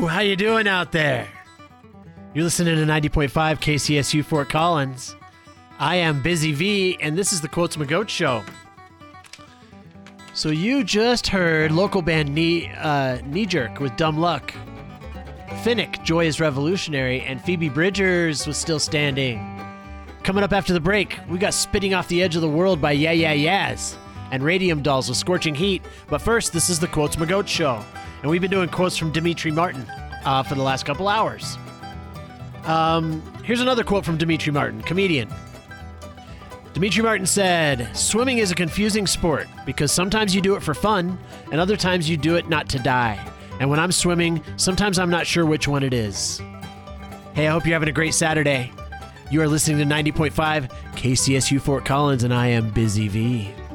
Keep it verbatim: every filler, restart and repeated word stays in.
how you doing out there? You're listening to ninety point five K C S U Fort Collins. I am Busy V, and this is the Quotes McGoat Show. So you just heard local band Knee, uh, Knee Jerk with Dumb Luck. Finnick, Joy is Revolutionary, and Phoebe Bridgers was Still Standing. Coming up after the break, we got Spitting Off the Edge of the World by Yeah Yeah Yeahs and Radium Dolls with Scorching Heat. But first, this is the Quotes McGoat Show, and we've been doing quotes from Demetri Martin uh, for the last couple hours. Um, here's another quote from Demetri Martin, comedian. Demetri Martin said, "Swimming is a confusing sport because sometimes you do it for fun and other times you do it not to die. And when I'm swimming, sometimes I'm not sure which one it is." Hey, I hope you're having a great Saturday. You are listening to ninety point five K C S U Fort Collins, and I am Busy V.